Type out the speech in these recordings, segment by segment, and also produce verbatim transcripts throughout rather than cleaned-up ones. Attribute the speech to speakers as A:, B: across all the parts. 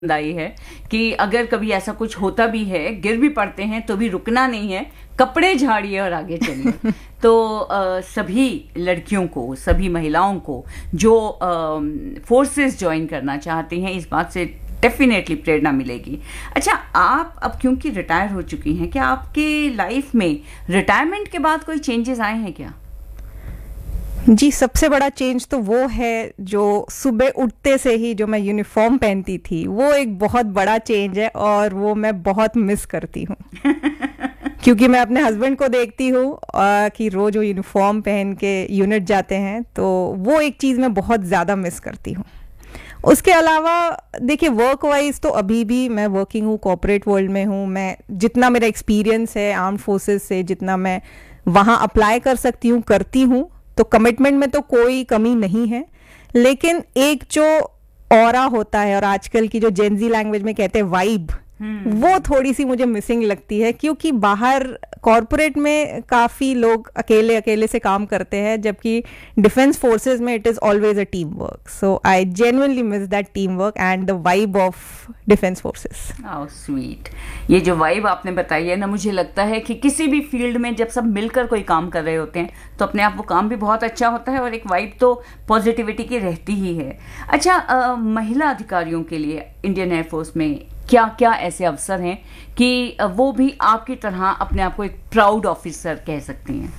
A: आई है कि अगर कभी ऐसा कुछ होता भी है, गिर भी पड़ते हैं तो भी रुकना नहीं है, कपड़े झाड़िए और आगे चलिए। तो आ, सभी लड़कियों को, सभी महिलाओं को जो फोर्सेस ज्वाइन करना चाहती हैं, इस बात से डेफिनेटली प्रेरणा मिलेगी। अच्छा, आप अब क्योंकि रिटायर हो चुकी हैं, क्या आपकी लाइफ में रिटायरमेंट के बाद कोई चेंजेस आए हैं क्या?
B: जी, सबसे बड़ा चेंज तो वो है जो सुबह उठते से ही जो मैं यूनिफॉर्म पहनती थी, वो एक बहुत बड़ा चेंज है और वो मैं बहुत मिस करती हूँ। क्योंकि मैं अपने हस्बैंड को देखती हूँ कि रोज वो यूनिफॉर्म पहन के यूनिट जाते हैं, तो वो एक चीज़ मैं बहुत ज़्यादा मिस करती हूँ। उसके अलावा देखिए, वर्क वाइज तो अभी भी मैं वर्किंग हूँ, कॉर्पोरेट वर्ल्ड में हूँ। मैं जितना मेरा एक्सपीरियंस है आर्म्ड फोर्सेस से, जितना मैं वहाँ अप्लाई कर सकती हूँ करती हूँ, तो कमिटमेंट में तो कोई कमी नहीं है। लेकिन एक जो ऑरा होता है, और आजकल की जो जेनजी लैंग्वेज में कहते हैं वाइब, वो थोड़ी सी मुझे मिसिंग लगती है। क्योंकि बाहर कॉर्पोरेट में काफ़ी लोग अकेले अकेले से काम करते हैं, जबकि डिफेंस फोर्सेस में it is always a team work. So I genuinely miss that team work and the vibe of defence forces.
A: How sweet. ये जो वाइब आपने बताई है ना, मुझे लगता है कि किसी भी फील्ड में जब सब मिलकर कोई काम कर रहे होते हैं तो अपने आप वो काम भी बहुत अच्छा होता है, और एक वाइब तो पॉजिटिविटी की रहती ही है। अच्छा, आ, महिला अधिकारियों के लिए इंडियन एयरफोर्स में क्या क्या ऐसे अवसर हैं कि वो भी आपकी तरह अपने आप को एक प्राउड ऑफिसर कह सकती हैं?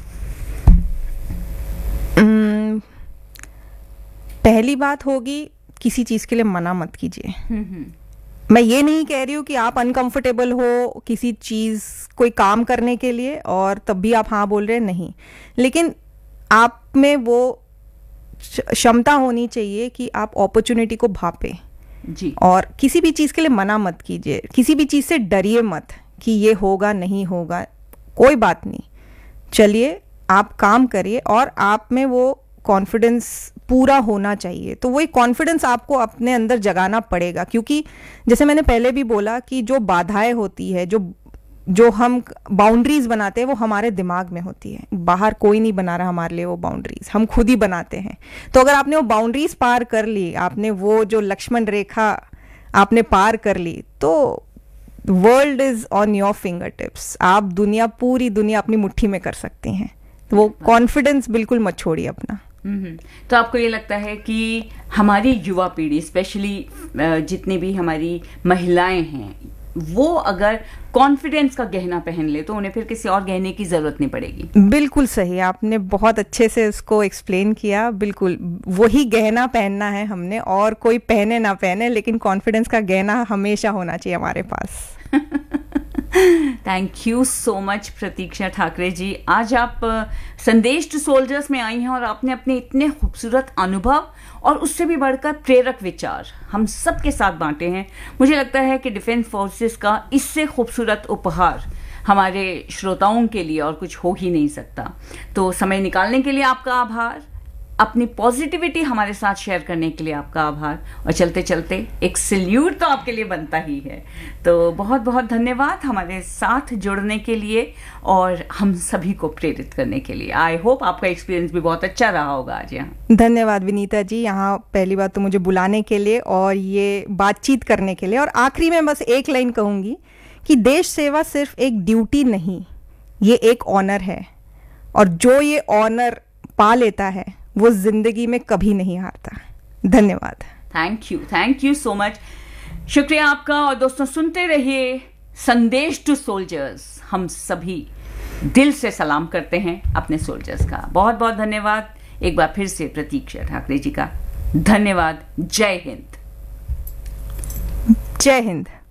B: um, पहली बात होगी, किसी चीज़ के लिए मना मत कीजिए। मैं ये नहीं कह रही हूँ कि आप अनकंफर्टेबल हो किसी चीज़, कोई काम करने के लिए, और तब भी आप हाँ बोल रहे हैं, नहीं। लेकिन आप में वो क्षमता होनी चाहिए कि आप अपॉर्चुनिटी को भापें
A: जी,
B: और किसी भी चीज़ के लिए मना मत कीजिए। किसी भी चीज़ से डरिए मत कि ये होगा नहीं होगा, कोई बात नहीं, चलिए आप काम करिए, और आप में वो कॉन्फिडेंस पूरा होना चाहिए। तो वही कॉन्फिडेंस आपको अपने अंदर जगाना पड़ेगा। क्योंकि जैसे मैंने पहले भी बोला कि जो बाधाएं होती है, जो जो हम बाउंड्रीज बनाते हैं, वो हमारे दिमाग में होती है। बाहर कोई नहीं बना रहा हमारे लिए वो बाउंड्रीज, हम खुद ही बनाते हैं। तो अगर आपने वो बाउंड्रीज पार कर ली, आपने वो जो लक्ष्मण रेखा आपने पार कर ली, तो world is on your finger tips. आप दुनिया, पूरी दुनिया अपनी मुट्ठी में कर सकती हैं। तो वो कॉन्फिडेंस बिल्कुल मत छोड़िए अपना।
A: तो आपको ये लगता है कि हमारी युवा पीढ़ी, स्पेशली जितनी भी हमारी महिलाएं हैं, वो अगर कॉन्फिडेंस का गहना पहन ले तो उन्हें फिर किसी और गहने की जरूरत नहीं पड़ेगी?
B: बिल्कुल सही, आपने बहुत अच्छे से इसको एक्सप्लेन किया। बिल्कुल वही गहना पहनना है हमने, और कोई पहने ना पहने, लेकिन कॉन्फिडेंस का गहना हमेशा होना चाहिए हमारे पास।
A: थैंक यू सो मच प्रतीक्षा ठाकरे जी। आज आप संदेश टू सोल्जर्स में आई हैं और आपने अपने इतने खूबसूरत अनुभव और उससे भी बढ़कर प्रेरक विचार हम सब के साथ बांटे हैं। मुझे लगता है कि डिफेंस फोर्सेस का इससे खूबसूरत उपहार हमारे श्रोताओं के लिए और कुछ हो ही नहीं सकता। तो समय निकालने के लिए आपका आभार, अपनी पॉजिटिविटी हमारे साथ शेयर करने के लिए आपका आभार, और चलते चलते एक सल्यूट तो आपके लिए बनता ही है। तो बहुत बहुत धन्यवाद हमारे साथ जुड़ने के लिए और हम सभी को प्रेरित करने के लिए। आई होप आपका एक्सपीरियंस भी बहुत अच्छा रहा होगा आज यहाँ।
B: धन्यवाद विनीता जी, यहाँ पहली बात तो मुझे बुलाने के लिए और ये बातचीत करने के लिए। और आखिरी में बस एक लाइन कहूँगी कि देश सेवा सिर्फ एक ड्यूटी नहीं, ये एक ऑनर है, और जो ये ऑनर पा लेता है वो जिंदगी में कभी नहीं हारता। धन्यवाद।
A: Thank you, thank you so much, शुक्रिया आपका। और दोस्तों, सुनते रहिए संदेश टू सोल्जर्स। हम सभी दिल से सलाम करते हैं अपने सोल्जर्स का। बहुत बहुत धन्यवाद एक बार फिर से प्रतीक्षा ठाकरे जी का। धन्यवाद। जय हिंद।
B: जय हिंद।